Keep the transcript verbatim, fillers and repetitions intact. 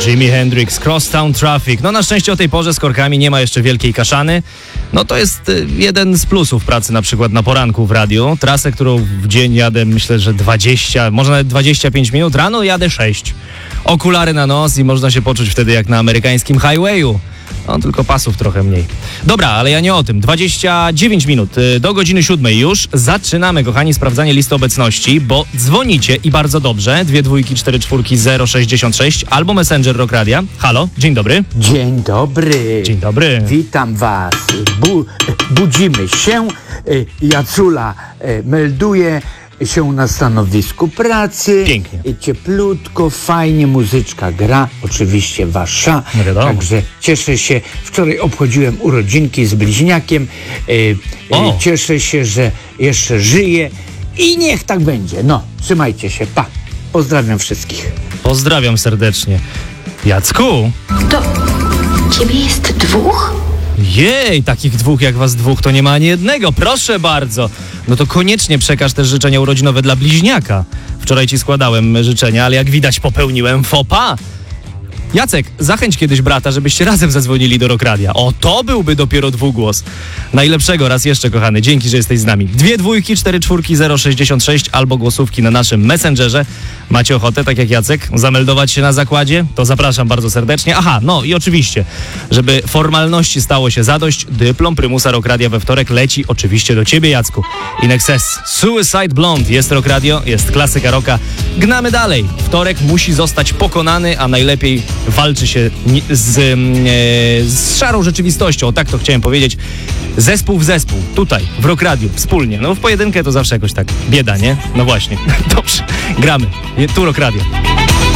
Jimi Hendrix, Crosstown Traffic. No na szczęście o tej porze z korkami nie ma jeszcze wielkiej kaszany. No to jest jeden z plusów pracy na przykład na poranku w radiu. Trasę, którą w dzień jadę, myślę, że dwadzieścia, może nawet dwadzieścia pięć minut. Rano jadę sześć. Okulary na nos i można się poczuć wtedy jak na amerykańskim highwayu. No, tylko pasów trochę mniej. Dobra, ale ja nie o tym. dwadzieścia dziewięć minut do godziny siódmej już. Zaczynamy, kochani, sprawdzanie listy obecności, bo dzwonicie i bardzo dobrze. Dwie dwójki, cztery czwórki, zero sześćdziesiąt sześć albo Messenger Rock Radia. Halo, dzień dobry. Dzień dobry. Dzień dobry. Witam was. Bu- budzimy się. Jacula melduje się na stanowisku pracy. Pięknie. Cieplutko, fajnie, muzyczka gra, oczywiście wasza. No wiadomo. Także cieszę się. Wczoraj obchodziłem urodzinki z bliźniakiem. O. Cieszę się, że jeszcze żyje i niech tak będzie. No, trzymajcie się, pa. Pozdrawiam wszystkich. Pozdrawiam serdecznie. Jacku? To ciebie jest dwóch? Jej, takich dwóch jak was dwóch to nie ma ani jednego, proszę bardzo. No to koniecznie przekaż też życzenia urodzinowe dla bliźniaka. Wczoraj ci składałem życzenia, ale jak widać popełniłem faux pas. Jacek, zachęć kiedyś brata, żebyście razem zadzwonili do Rock Radia. O, to byłby dopiero dwugłos. Najlepszego raz jeszcze, kochany. Dzięki, że jesteś z nami. Dwie dwójki, cztery czwórki, zero sześćdziesiąt sześć albo głosówki na naszym Messengerze. Macie ochotę, tak jak Jacek, zameldować się na zakładzie? To zapraszam bardzo serdecznie. Aha, no i oczywiście, żeby formalności stało się zadość, dyplom prymusa Rock Radia we wtorek leci oczywiście do ciebie, Jacku. In excess. Suicide Blonde. Jest Rock Radio, jest klasyka rocka. Gnamy dalej. Wtorek musi zostać pokonany, a najlepiej walczy się z, e, z szarą rzeczywistością, tak to chciałem powiedzieć. Zespół w zespół, tutaj, w Rock Radiu, wspólnie. No w pojedynkę to zawsze jakoś tak bieda, nie? No właśnie. Dobrze, gramy. Tu Rock Radio.